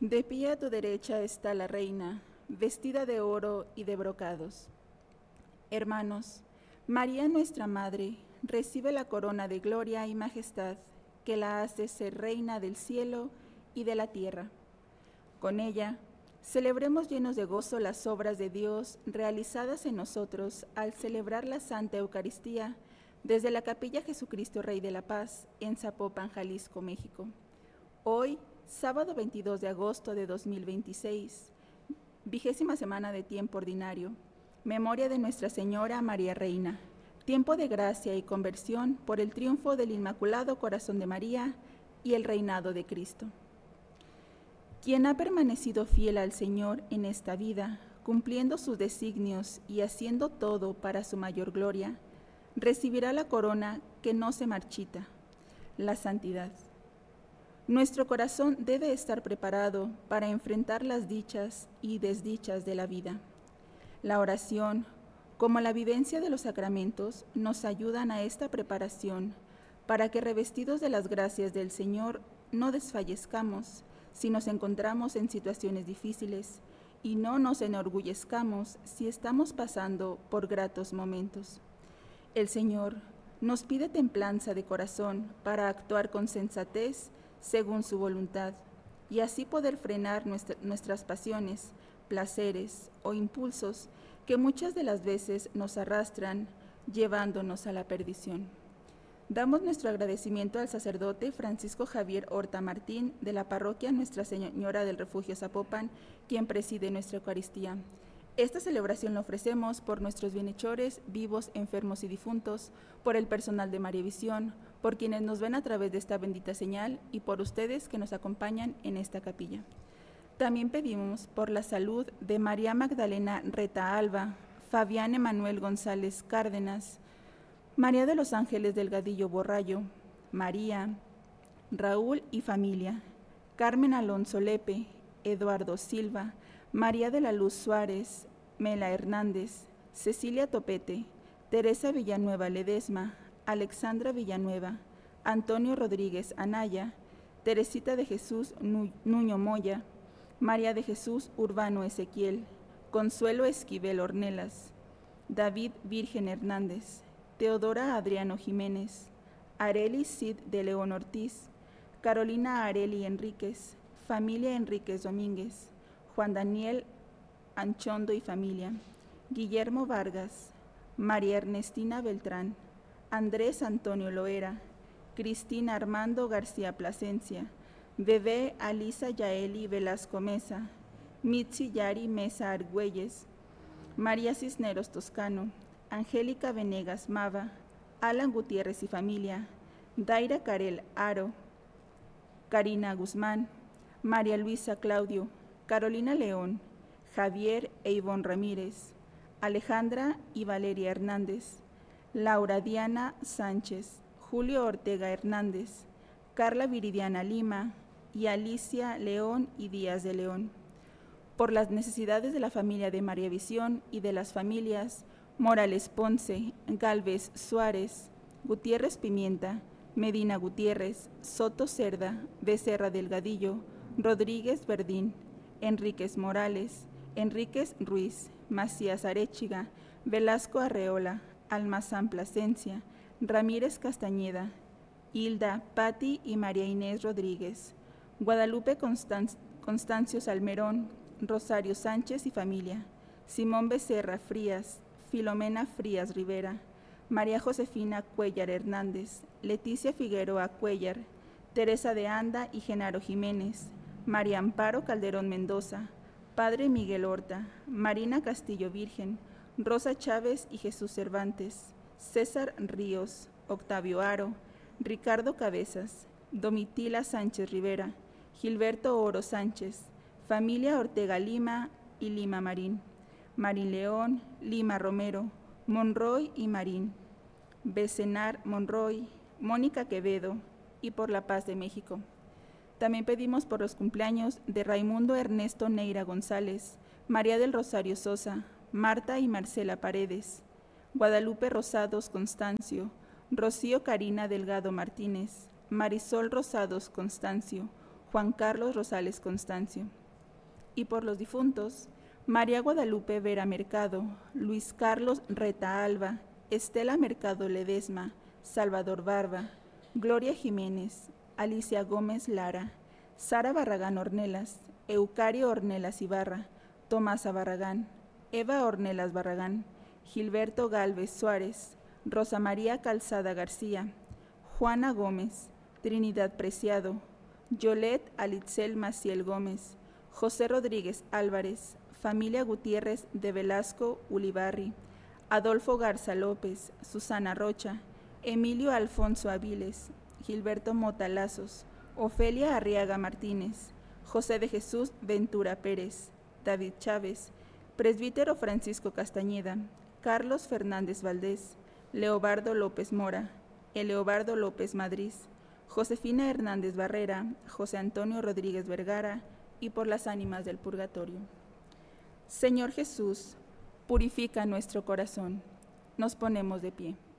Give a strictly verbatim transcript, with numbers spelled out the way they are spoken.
De pie a tu derecha está la reina, vestida de oro y de brocados. Hermanos, María nuestra Madre recibe la corona de gloria y majestad que la hace ser reina del cielo y de la tierra. Con ella, celebremos llenos de gozo las obras de Dios realizadas en nosotros al celebrar la Santa Eucaristía desde la Capilla Jesucristo Rey de la Paz en Zapopan, Jalisco, México. Hoy, sábado veintidós de agosto de dos mil veintiséis, vigésima semana de tiempo ordinario, memoria de Nuestra Señora María Reina, tiempo de gracia y conversión por el triunfo del Inmaculado Corazón de María y el reinado de Cristo. Quien ha permanecido fiel al Señor en esta vida, cumpliendo sus designios y haciendo todo para su mayor gloria, recibirá la corona que no se marchita, la santidad. Nuestro corazón debe estar preparado para enfrentar las dichas y desdichas de la vida. La oración, como la vivencia de los sacramentos, nos ayudan a esta preparación para que, revestidos de las gracias del Señor, no desfallezcamos si nos encontramos en situaciones difíciles y no nos enorgullezcamos si estamos pasando por gratos momentos. El Señor nos pide templanza de corazón para actuar con sensatez según su voluntad y así poder frenar nuestra, nuestras pasiones, placeres o impulsos que muchas de las veces nos arrastran llevándonos a la perdición. Damos nuestro agradecimiento al sacerdote Francisco Javier Horta Martín de la parroquia Nuestra Señora del Refugio Zapopan, quien preside nuestra Eucaristía. Esta celebración la ofrecemos por nuestros bienhechores, vivos, enfermos y difuntos, por el personal de María Visión, por quienes nos ven a través de esta bendita señal y por ustedes que nos acompañan en esta capilla. También pedimos por la salud de María Magdalena Reta Alba, Fabián Emanuel González Cárdenas, María de los Ángeles Delgadillo Borrallo, María, Raúl y familia, Carmen Alonso Lepe, Eduardo Silva, María de la Luz Suárez, Mela Hernández, Cecilia Topete, Teresa Villanueva Ledesma, Alexandra Villanueva, Antonio Rodríguez Anaya, Teresita de Jesús Nuño Moya, María de Jesús Urbano Ezequiel, Consuelo Esquivel Ornelas, David Virgen Hernández, Teodora Adriano Jiménez, Areli Cid de León Ortiz, Carolina Areli Enríquez, familia Enríquez Domínguez, Juan Daniel Anchondo y familia, Guillermo Vargas, María Ernestina Beltrán, Andrés Antonio Loera, Cristina Armando García Plasencia, Bebé Alisa Yaeli Velasco Mesa, Mitzi Yari Mesa Argüelles, María Cisneros Toscano, Angélica Venegas Mava, Alan Gutiérrez y familia, Daira Carel Aro, Karina Guzmán, María Luisa Claudio, Carolina León, Javier e Ivonne Ramírez, Alejandra y Valeria Hernández, Laura Diana Sánchez, Julio Ortega Hernández, Carla Viridiana Lima y Alicia León y Díaz de León. Por las necesidades de la familia de María Visión y de las familias Morales Ponce, Galvez Suárez, Gutiérrez Pimienta, Medina Gutiérrez, Soto Cerda, Becerra Delgadillo, Rodríguez Verdín, Enríquez Morales, Enríquez Ruiz, Macías Arechiga, Velasco Arreola, Almazán Plasencia, Ramírez Castañeda, Hilda, Patti y María Inés Rodríguez, Guadalupe Constan- Constancio Salmerón, Rosario Sánchez y familia, Simón Becerra Frías, Filomena Frías Rivera, María Josefina Cuellar Hernández, Leticia Figueroa Cuellar, Teresa de Anda y Genaro Jiménez, María Amparo Calderón Mendoza, Padre Miguel Horta, Marina Castillo Virgen, Rosa Chávez y Jesús Cervantes, César Ríos, Octavio Aro, Ricardo Cabezas, Domitila Sánchez Rivera, Gilberto Oro Sánchez, familia Ortega Lima y Lima Marín, Marín León, Lima Romero, Monroy y Marín, Becenar Monroy, Mónica Quevedo y por la paz de México. También pedimos por los cumpleaños de Raimundo Ernesto Neira González, María del Rosario Sosa, Marta y Marcela Paredes, Guadalupe Rosados Constancio, Rocío Karina Delgado Martínez, Marisol Rosados Constancio, Juan Carlos Rosales Constancio. Y por los difuntos, María Guadalupe Vera Mercado, Luis Carlos Reta Alba, Estela Mercado Ledesma, Salvador Barba, Gloria Jiménez, Alicia Gómez Lara, Sara Barragán Ornelas, Eucario Ornelas Ibarra, Tomasa Barragán, Eva Ornelas Barragán, Gilberto Galvez Suárez, Rosa María Calzada García, Juana Gómez, Trinidad Preciado, Yolet Alitzel Maciel Gómez, José Rodríguez Álvarez, familia Gutiérrez de Velasco Ulibarri, Adolfo Garza López, Susana Rocha, Emilio Alfonso Aviles, Gilberto Motalazos, Ofelia Arriaga Martínez, José de Jesús Ventura Pérez, David Chávez, presbítero Francisco Castañeda, Carlos Fernández Valdés, Leobardo López Mora, Eleobardo López Madrid, Josefina Hernández Barrera, José Antonio Rodríguez Vergara, y por las ánimas del purgatorio. Señor Jesús, purifica nuestro corazón. Nos ponemos de pie.